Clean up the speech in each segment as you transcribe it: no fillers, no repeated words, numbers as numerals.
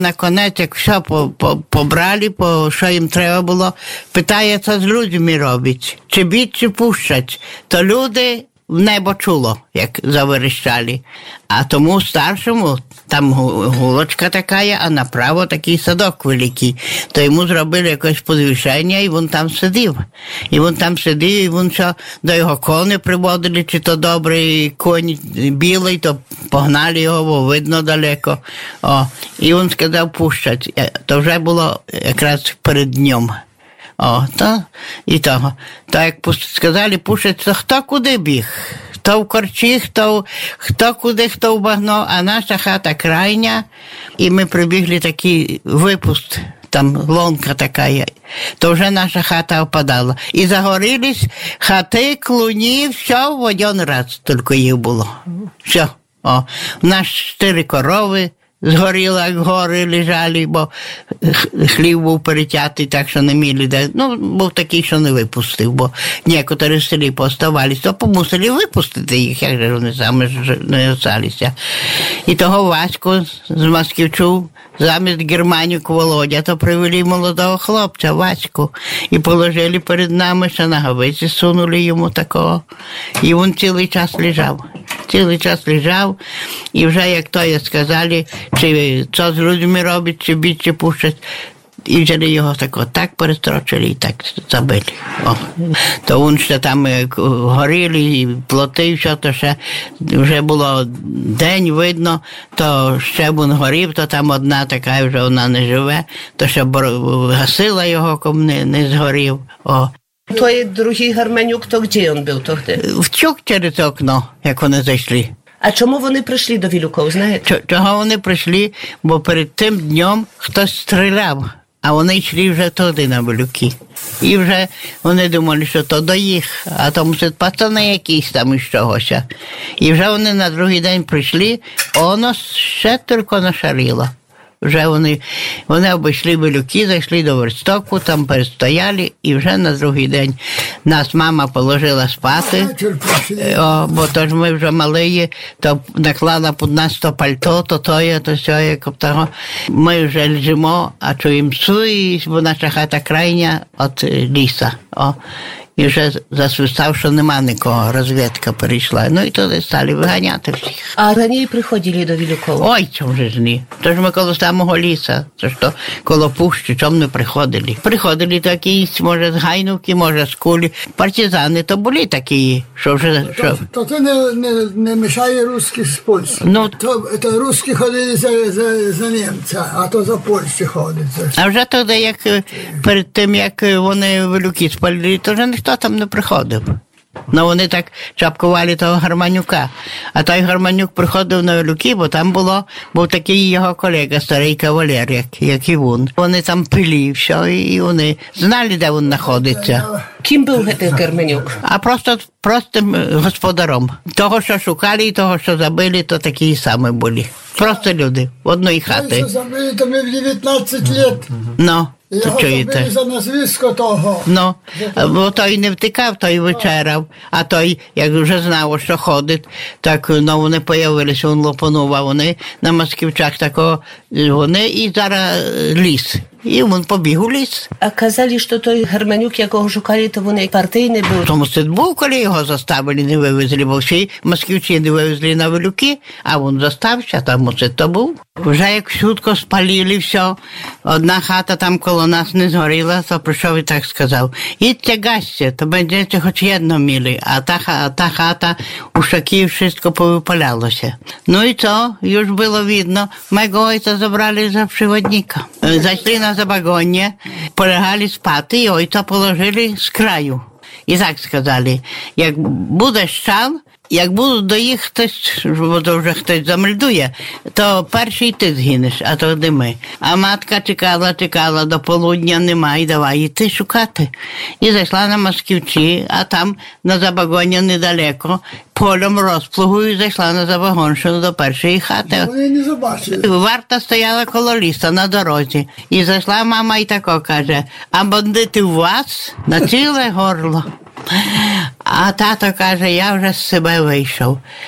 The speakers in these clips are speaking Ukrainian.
Наконець, як все побрали, що їм треба було, питає, що з людьми робить, чи бить, чи пущать. То люди в небо чуло, як заверещали. А тому старшому, там гулочка така є, а направо такий садок великий. То йому зробили якесь підвищення, і він там сидів. І він що до його коні приводили, чи то добрий конь білий, то погнали його, бо видно далеко. І він сказав пущать. То вже було якраз перед днем. То як сказали пушать, то хто куди біг? Хто в корчі, хто куди, хто в багно, а наша хата крайня, і ми прибігли такий випуск, там ломка така є, то вже наша хата опадала. І загорілись хати, клуні, все в один раз тільки їх було. Все. У нас 4 корови згоріло, як гори лежали, бо хлів був перетятий, так що не міли. Був такий, що не випустив, бо некоторі в селі поставалися, то помусили випустити їх, як же вони саме не залишилися. І того Ваську з Москівчу замість Германіку Володя, то привели молодого хлопця, Ваську, і положили перед нами, що на говиці сунули йому такого. І він цілий час лежав, і вже, як то я сказали, чи що з людьми робить, чи бить, чи пущать. І взяли його так перестрочили і так забили. То він ще там горіли, і плоти, все, то ще вже було день видно, то ще він горів, то там одна така вже вона не живе, то ще гасила його, кому не згорів. Той другий Гарменюк, то де він був тоді? Втік через окно, як вони зайшли. А чому вони прийшли до Вілюков, знаєте? Чого вони прийшли? Бо перед тим днем хтось стріляв, а вони йшли вже туди на Вілюки. І вже вони думали, що то до їх, а то мусить пацани якісь там із чогось. І вже вони на другий день прийшли, воно ще тільки нашаріло. Вже вони обійшли Вілюки, зайшли до верстоку, там перестояли, і вже на другий день нас мама положила спати, бо то ж ми вже мали, то наклала під нас то пальто, то тоє, то сьоє, того. Ми вже лежимо, а чуємо суй, бо наша хата крайня від ліса. І вже засвистав, що нема нікого, розвідка перейшла. Ну і туди стали виганяти всіх. А раніше приходили до Вілюкова? Ой, чому ж ні. Тож ми коло самого ліса, то що коло пущі, чому не приходили. Приходили такі, може з Гайнувки, може з Кулі. Партизани то були такі, що вже... То це не мішає русські з Польщі. То русські ходили за німця, а то за Польщі ходять. А вже тоді, як перед тим, як вони Вілюки спалили, то вже ніхто там не приходив. Вони так чапкували того Гарманюка. А той Гарманюк приходив на Вілюки, бо там був такий його колега, старий кавалер, як і він. Вони там пили, все, і вони знали, де він знаходиться. Ким був цей Гарманюк? А простим господаром. Того, що шукали, і того, що забили, то такі самі були. Просто люди, в одної хати. Що забили, то ми в 19 років. Його забили за назвисько того. Бо той не втикав, той вечерав, а той, як вже знав, що ходить, так вони появилися, він лопанув, а вони на Москівчах такого, вони і зараз ліс. І він побіг у ліс. А казали, що той Гарманюк, якого шукали, то вони партійний був. Тому це був, коли його заставили, не вивезли, бо всі москівці не вивезли на Вілюки, а він застався, тому це то був. Вже як швидко спалили все, одна хата там коло нас не згоріла, то прийшов і так сказав: «Ідьте, гасьте, то будете хоч одно мили», а та хата у шаки wszystko повипалялося. Ну і то, już було видно, мого ojca забрали за przewodnika. Зайшли на забагоння, полягали спати, і ojca положили з краю. І так сказали: як буде щал, як буде до їх хтось, бо то вже хтось замельдує, то перший ти згинеш, а то де ми. А матка чекала, до полудня нема, і давай йти шукати. І зайшла на Москівці, а там на забагоння недалеко, полем розплугу, і зайшла на забагонщину до першої хати. Вони не побачили. Варта стояла коло ліса на дорозі. І зайшла мама і тако каже: «А бандити у вас на ціле горло». А тато каже: «Я вже з себе вийшов».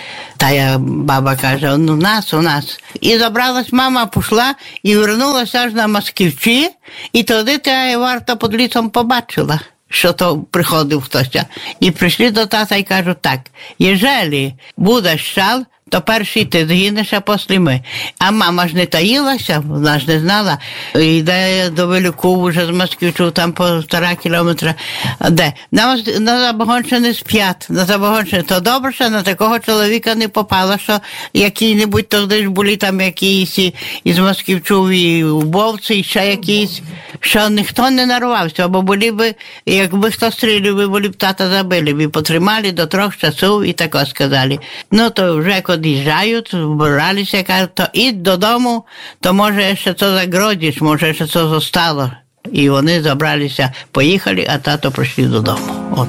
Та я баба каже, у нас. І забралась мама, пішла і вернулася аж на Москівці, і тоді та варта під лісом побачила, що то приходив хтось. І прийшли до тата і кажуть так, єжелі буде щал, то перший ти згинеш, а після ми. А мама ж не таїлася, вона ж не знала. Йде до Вилюку вже з Москвичу, там по 1,5 кілометра. Де? На Забогонщині сп'ять. На Забогонщині. То добре, що на такого чоловіка не попало, що який-небудь тоді ж були там якісь із Москвичу і убовці, і ще якісь, що ніхто не нарвався, бо були б, якби хто стрілив, були б тата забили, б потримали до 3 часов і тако сказали. Ну, то вже од'їжджають, збиралися, кажуть, то ідь додому, то може ще це загродиш, може ще це зостало. І вони забралися, поїхали, а тато прийшли додому. От.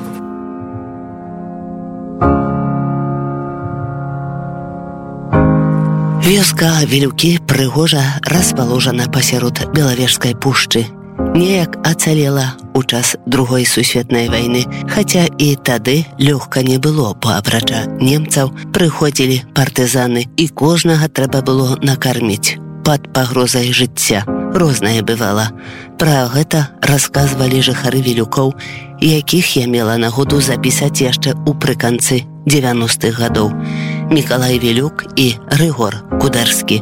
Вёска Вілюкі прыгожа расположана пасярод Белавежскай пушчы. Неяк ацалела у час Другой сусветнай вайны, хаця і тады лёгка не было, бо апрача немцаў прыходзілі партызаны, і кожнага трэба было накарміць пад пагрозай жыцця. Рознае бывала. Пра гэта расказвалі жыхары Вілюкоў, якіх я мела нагоду запісаць яшчэ ў прыканцы 90-х гадоў. Мікалай Вілюк і Рыгор Кударскі.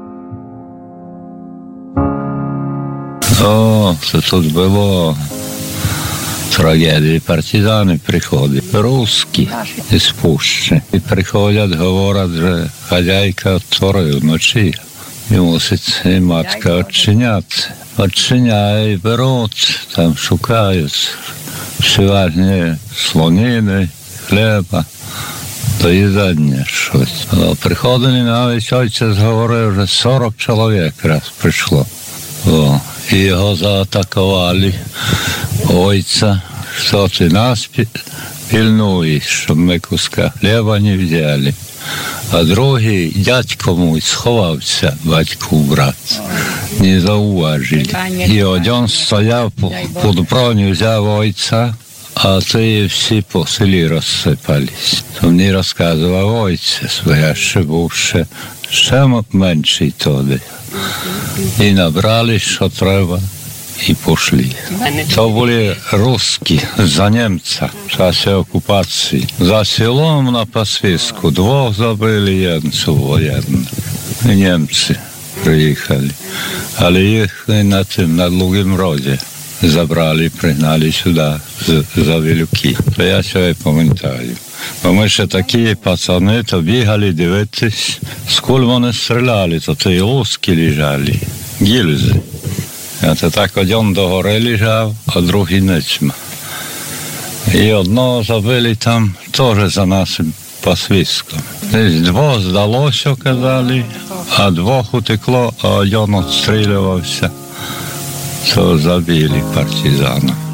О, це тут було трагедії. Партизани приходять, русські із Пущі. І приходять, говорять, що хазяйка вчора вночі. І мусить матка відчиняти. Відчиняє і беруть, там шукають всеважні слонини, хліба, до їдання щось. Приходили навіть, отець говорив, що 40 чоловік раз прийшло. О. І його заатакували, ойця, що ти нас пильнуєш, щоб ми куска хліба не взяли. А другий дядько мій сховався, батьку брат, не зауважили. І один стояв під броню, взяв ойця, а ті всі по селі розсипались. То мені розказував ойця, своя ще був ще менший тоді. І набрали, що треба, і пішли. То були русські за німця в часі окупації. За селом на пасвиску 2 забили німців воєнних. І німці приїхали. Але їх на Другому роді забрали, пригнали сюди, за Вілюки. То я себе пам'ятаю. Бо ми ще такі пацани, то бігали дивитись, сколь вони стріляли, то ті русські лежали, гільзи. А то так один догори лежав, а другий нічма. І одного забили там теж за нашим пасвиском. Десь 2 здалося, казали, а 2 утекло, а один відстрілювався. То забили партизана.